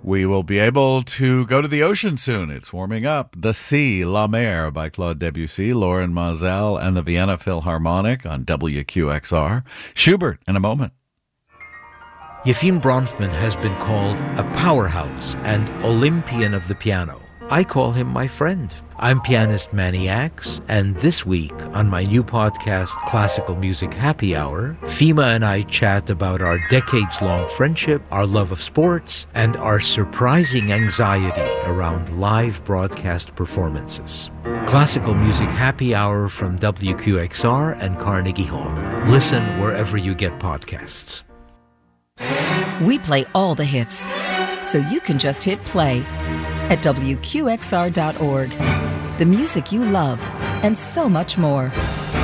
We will be able to go to the ocean soon. It's warming up. The Sea, La Mer by Claude Debussy, Lauren Mazel, and the Vienna Philharmonic on WQXR. Schubert in a moment. Yefim Bronfman has been called a powerhouse and Olympian of the piano. I call him my friend. I'm pianist Manny Axe, and this week on my new podcast, Classical Music Happy Hour, Fima and I chat about our decades-long friendship, our love of sports, and our surprising anxiety around live broadcast performances. Classical Music Happy Hour from WQXR and Carnegie Hall. Listen wherever you get podcasts. We play all the hits, so you can just hit play at WQXR.org. The music you love, and so much more.